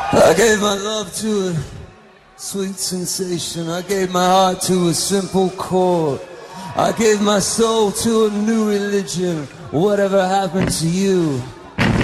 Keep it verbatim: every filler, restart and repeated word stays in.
I gave my love to a sweet sensation. I gave my heart to a simple chord. I gave my soul to a new religion. Whatever happened to you?